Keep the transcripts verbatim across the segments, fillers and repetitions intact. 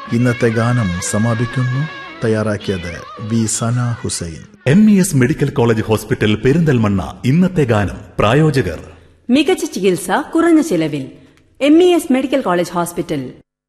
ഇന്നത്തെ ഗാനം സമാപിക്കുന്നു. തയ്യാറാക്കിയത് വി സന Hussain. M E S medical college hospital Perinthalmanna. ഇന്നത്തെ ഗാനം പ്രായോജകർ. മികച്ച ചികിത്സ കുറഞ്ഞ ചിലവിൽ. M E S medical college hospital.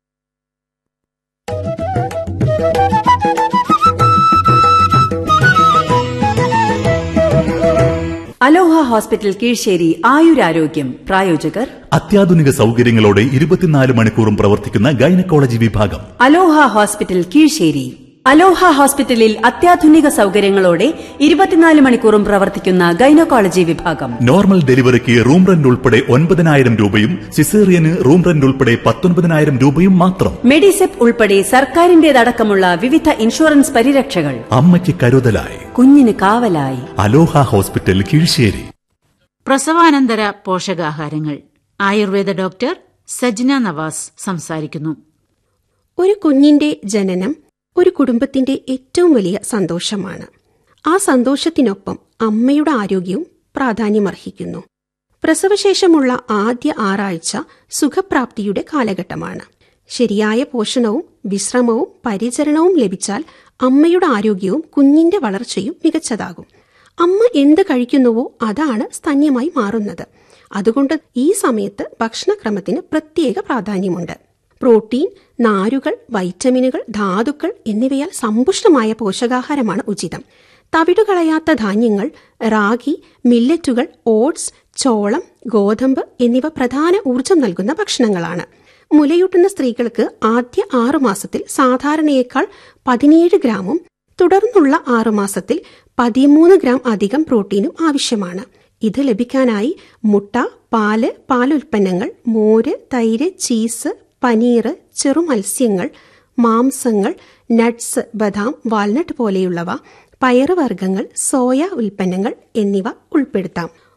അലോഹ ഹോസ്പിറ്റൽ കീഴ്ശ്ശേരി ആയുരാരോഗ്യം. പ്രായോജകർ അത്യാധുനിക സൗകര്യങ്ങളോടെ ഇരുപത്തിനാല് മണിക്കൂറും പ്രവർത്തിക്കുന്ന ഗൈനക്കോളജി വിഭാഗം. അലോഹ ഹോസ്പിറ്റൽ കീഴ്ശ്ശേരി. അലോഹ ഹോസ്പിറ്റലിൽ അത്യാധുനിക സൗകര്യങ്ങളോടെ ഇരുപത്തിനാല് മണിക്കൂറും പ്രവർത്തിക്കുന്ന ഗൈനക്കോളജി വിഭാഗം. നോർമൽ ഡെലിവറിക്ക് റൂം റെന്റ് ഉൾപ്പെടെ ഒൻപതിനായിരം രൂപയും സിസേറിയന് റൂം റെന്റ് ഉൾപ്പെടെ പത്തൊൻപതിനായിരം രൂപയും മാത്രം. മെഡിസെപ് ഉൾപ്പെടെ സർക്കാരിന്റേതടക്കമുള്ള വിവിധ ഇൻഷുറൻസ് പരിരക്ഷകൾ. അമ്മയ്ക്ക് കരുതലായി, കുഞ്ഞിന് കാവലായി. അലോഹ ഹോസ്പിറ്റൽ കീഴ്ശ്ശേരി. പ്രസവാനന്തര പോഷകാഹാരങ്ങൾ. ആയുർവേദ ഡോക്ടർ സജ്ന നവാസ് സംസാരിക്കുന്നു. ഒരു കുഞ്ഞിന്റെ ജനനം ഒരു കുടുംബത്തിന്റെ ഏറ്റവും വലിയ സന്തോഷമാണ്. ആ സന്തോഷത്തിനൊപ്പം അമ്മയുടെ ആരോഗ്യവും പ്രാധാന്യമർഹിക്കുന്നു. പ്രസവശേഷമുള്ള ആദ്യ ആറാഴ്ച സുഖപ്രാപ്തിയുടെ കാലഘട്ടമാണ്. ശരിയായ പോഷണവും വിശ്രമവും പരിചരണവും ലഭിച്ചാൽ അമ്മയുടെ ആരോഗ്യവും കുഞ്ഞിന്റെ വളർച്ചയും മികച്ചതാകും. അമ്മ എന്ത് കഴിക്കുന്നുവോ അതാണ് സ്തന്യമായി മാറുന്നത്. അതുകൊണ്ട് ഈ സമയത്ത് ഭക്ഷണക്രമത്തിന് പ്രത്യേക പ്രാധാന്യമുണ്ട്. പ്രോട്ടീൻ, നാരുകൾ, വൈറ്റമിനുകൾ, ധാതുക്കൾ എന്നിവയാൽ സമ്പുഷ്ടമായ പോഷകാഹാരമാണ് ഉചിതം. തവിടുകളയാത്ത ധാന്യങ്ങൾ, റാഗി, മില്ലറ്റുകൾ, ഓട്സ്, ചോളം, ഗോതമ്പ് എന്നിവ പ്രധാന ഊർജം നൽകുന്ന ഭക്ഷണങ്ങളാണ്. മുലയൂട്ടുന്ന സ്ത്രീകൾക്ക് ആദ്യ ആറുമാസത്തിൽ സാധാരണയേക്കാൾ പതിനേഴ് ഗ്രാമും തുടർന്നുള്ള ആറുമാസത്തിൽ പതിമൂന്ന് ഗ്രാം അധികം പ്രോട്ടീനും ആവശ്യമാണ്. ഇത് ലഭിക്കാനായി മുട്ട, പാല്, പാലുൽപ്പന്നങ്ങൾ, മോര്, തൈര്, ചീസ്, പനീർ, ചെറുമത്സ്യങ്ങൾ, മാംസങ്ങൾ, നട്ട്സ്, ബദാം, വാൾനട്ട് പോലെയുള്ളവ, പയറുവർഗ്ഗങ്ങൾ, സോയ ഉൽപ്പന്നങ്ങൾ എന്നിവ ഉൾപ്പെടുത്താം.